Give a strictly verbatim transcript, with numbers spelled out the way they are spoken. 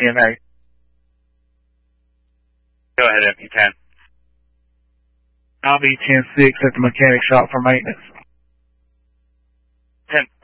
E M A. Go ahead, M P ten. I'll be ten six at the mechanic shop for maintenance. ten